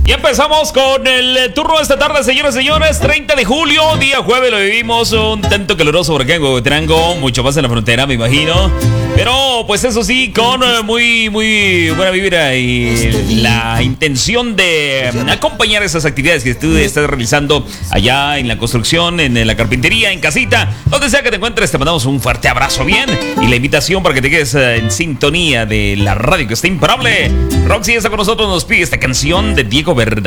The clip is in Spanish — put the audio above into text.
Y empezamos con el turno de esta tarde, señoras y señores. 30 de julio, día jueves, lo vivimos. Un tanto caluroso por acá en Huehuetenango, mucho más en la frontera, me imagino. Pero, pues eso sí, con muy buena vibra y la intención de acompañar esas actividades que tú estás realizando allá en la construcción, en la carpintería, en casita, donde sea que te encuentres. Te mandamos un fuerte abrazo, bien. Y la invitación para que te quedes en sintonía de la radio que está imparable. Roxy está con nosotros, nos pide esta canción de Diego Verdaguer.